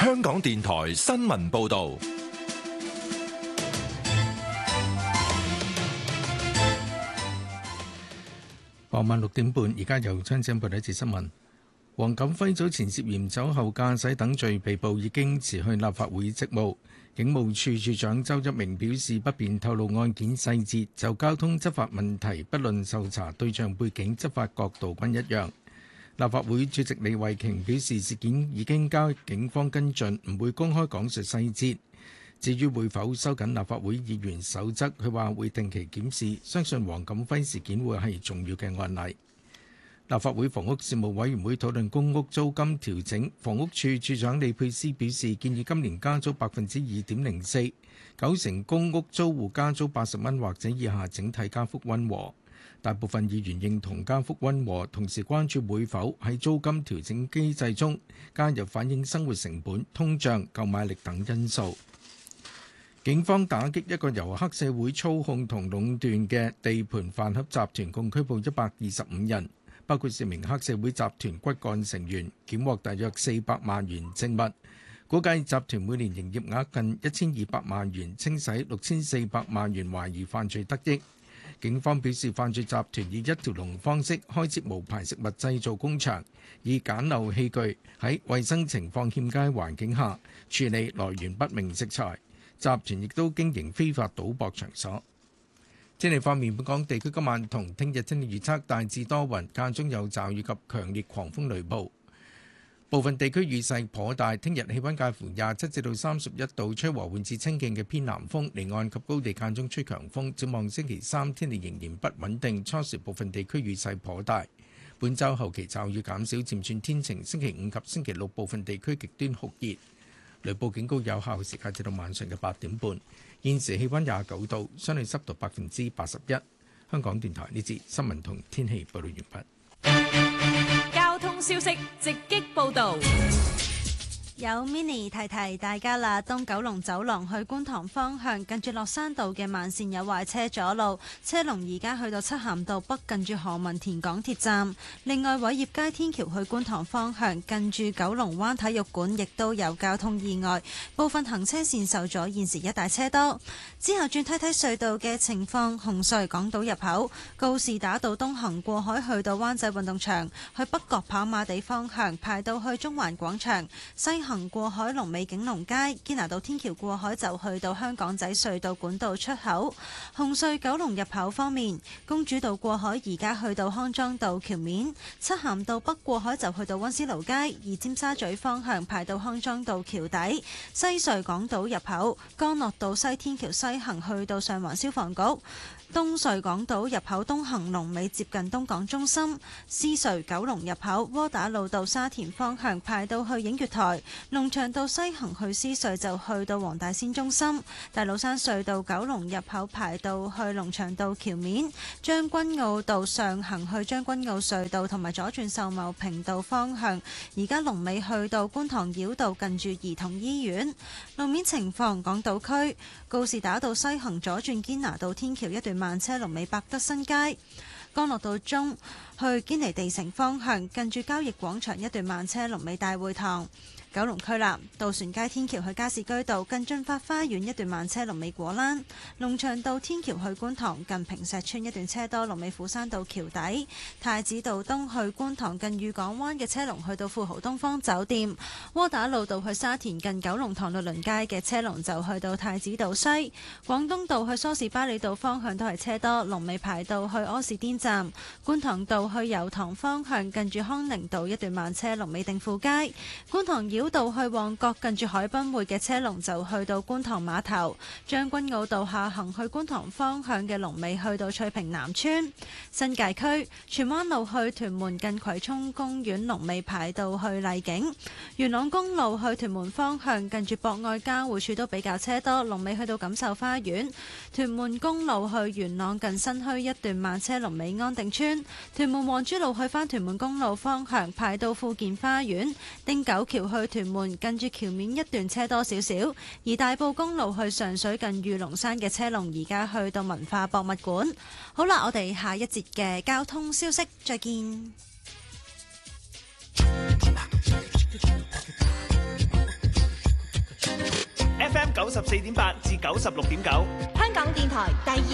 香港電台新聞報道。 傍晚6點半，而家由張姐報道一節新聞。黃錦輝早前涉嫌酒後駕駛等罪被捕，已經辭去立法會職務。警務處處長周一鳴表示不便透露案件細節，就交通執法問題，不論受查對象背景、執法角度均一樣。立法會主席李慧瓊表示事件已經交警方跟進，唔會公開講述細節。至於會否收緊立法會議員守則，佢話會定期檢視，相信黃錦輝事件會係重要嘅案例。立法會房屋事務委員會討論公屋租金調整，房屋處處長李佩斯表示建議今年加租2.04%， 90%公屋租戶加租80蚊或者以下，整體加幅溫和。大部分議員認同加幅溫和，同時關注會否喺租金調整機制中加入反映生活成本、通脹、購買力等因素。警方打擊一個由黑社會操控同壟斷嘅地盤飯盒集團，共拘捕125人，包括4名黑社會集團骨幹成員，檢獲大約400萬元證物，估計集團每年營業額近1200萬元，清洗6400萬元懷疑犯罪得益。警方表示，犯罪集團以一條龍方式開設無牌食物製造工場，以簡陋器具喺衛生情況欠佳環境下處理來源不明食材。集團亦都經營非法賭博場所。天氣方面，本港地區今晚同聽日天氣預測大致多雲，間中有驟雨及強烈狂風雷暴，部分地區雨勢頗大。聽日氣溫介乎27至到31度，吹和緩至清勁嘅偏南風，離岸及高地間中吹強風。展望星期三天氣仍然不穩定，初時部分地區雨勢頗大。本週後期驟雨減少，漸轉天晴。星期五及星期六部分地區極端酷熱。雷暴警告有效時間至到晚上嘅8點半。現時氣溫29度，相對濕度81%。香港電台呢節新聞同天氣報道完畢。 交通消息直擊報道。 有 mini 提提大家啦，東九龍走廊去觀塘方向近住落山道嘅慢線有壞車阻路，車龍而家去到漆咸道北近住何文田港鐵站。另外，偉業街天橋去觀塘方向近住九龍灣體育館亦都有交通意外，部分行車線受阻，現時一大車多。之後轉睇睇隧道嘅情況，紅隧港島入口告士打道東行過海去到灣仔運動場，去北角跑馬地方向排到去中環廣場，西行過海龍尾景隆街，堅拿道天橋過海就去到香港仔隧道管道出口。紅隧九龍入口方面，公主道過海而家去到康莊道橋面，漆咸道北過海就去到溫思勞街，而尖沙咀方向排到康莊道橋底。西隧港島入口干諾道西天橋西行去到上環消防局。東隧港島入口東行龍尾接近東港中心，獅隧九龍入口窩打老道沙田方向排到去映月台，龍翔道西行去獅隧就去到黃大仙中心，大老山隧道九龍入口排到去龍翔道橋面，將軍澳道上行去將軍澳隧道同埋左轉秀茂坪道方向，而家龍尾去到觀塘繞道近住兒童醫院。路面情況，港島區告士打道西行左轉堅拿道天橋一段慢車，龍尾百德新街。干諾道中去堅尼地城方向近住交易廣場一段慢車，龍尾大會堂。九龍區啦，渡船街天橋去加士居道近駿發花園一段慢車，龍尾果欄。龍翔道天橋去觀塘近坪石村一段車多，龍尾虎山道橋底。太子道東去觀塘近裕港灣嘅車龍去到富豪東方酒店。窩打老道去沙田近九龍塘律倫街嘅車龍就去到太子道西。廣東道去梳士巴利道方向都係車多，龍尾排到去柯士甸站。觀塘道去油塘方向近住康寧道一段慢車，龍尾定富街。觀塘繞道去旺角近住海濱匯嘅車龍就去到觀塘碼頭。將軍澳道下行去觀塘方向嘅龍尾去到翠屏南村。新界區荃灣路去屯門近葵涌公園龍尾排到去麗景。元朗公路去屯門方向近住博愛交匯處都比較車多，龍尾去到錦繡花園。屯門公路去元朗近新墟一段慢車，龍尾安定村。屯門皇珠路去返屯門公路方向排到富健花園。汀九橋去屯門近住橋面一段車多少少，而大埔公路去上水近御龍山嘅車龍而家去到文化博物館。好啦，我哋下一節嘅交通消息再見。 FM 94.8至96.9， 香港電台第二